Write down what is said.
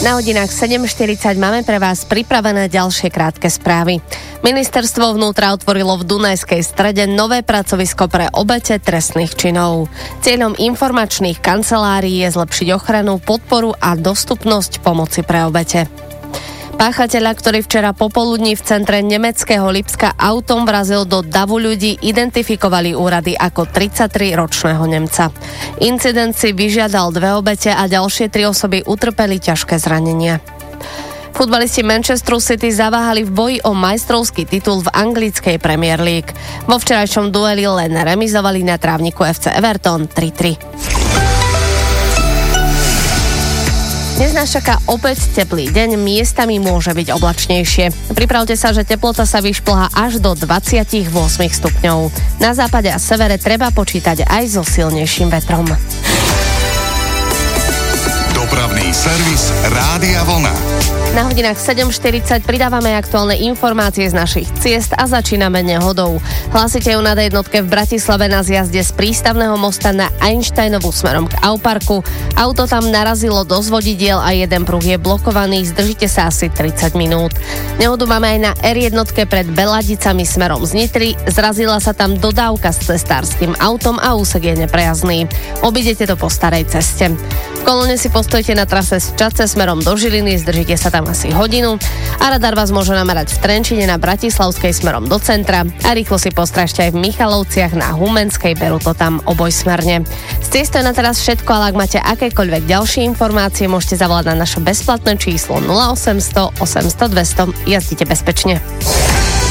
Na hodinách 7:40 máme pre vás pripravené ďalšie krátke správy. Ministerstvo vnútra otvorilo v Dunajskej Strede nové pracovisko pre obete trestných činov. Cieľom informačných kancelárií je zlepšiť ochranu, podporu a dostupnosť pomoci pre obete. Páchateľa, ktorý včera popoludní v centre nemeckého Lipska autom vrazil do davu ľudí, identifikovali úrady ako 33-ročného Nemca. Incident si vyžiadal 2 obete a ďalšie 3 osoby utrpeli ťažké zranenia. Futbalisti Manchesteru City zaváhali v boji o majstrovský titul v anglickej Premier League. Vo včerajšom dueli len remizovali na trávniku FC Everton 3-3. Dnes nás čaká opäť teplý deň, miestami môže byť oblačnejšie. Pripravte sa, že teplota sa vyšplhá až do 28 stupňov. Na západe a severe treba počítať aj so silnejším vetrom. Dopravný servis Rádia Vlna. Na hodinách 7:40 pridávame aktuálne informácie z našich ciest a začíname nehodou. Hlásite ju na D1 v Bratislave na zjazde z prístavného mosta na Einsteinovú smerom k Auparku. Auto tam narazilo do zvodidiel a jeden pruh je blokovaný, zdržite sa asi 30 minút. Nehodu máme aj na R1 pred Beladicami smerom z Nitry, zrazila sa tam dodávka s cestárskym autom a úsek je neprejazdný. Obídete to po starej ceste. V kolóne si postojte na trase z Čadce smerom do Žiliny, zdržite sa tam asi hodinu a radar vás môže namerať v Trenčine na Bratislavskej smerom do centra a rýchlo si postražte aj v Michalovciach na Humenskej, berú to tam obojsmerne. Z cesty je na teraz všetko, ale ak máte akékoľvek ďalšie informácie, môžete zavolať na naše bezplatné číslo 0800 800 200. Jazdite bezpečne.